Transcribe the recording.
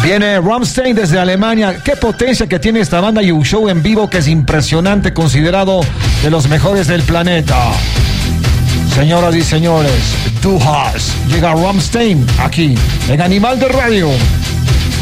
Viene Rammstein desde Alemania. Qué potencia que tiene esta banda y un show en vivo que es impresionante, considerado de los mejores del planeta. Señoras y señores, Du hast. Llega Rammstein aquí en Animal de Radio.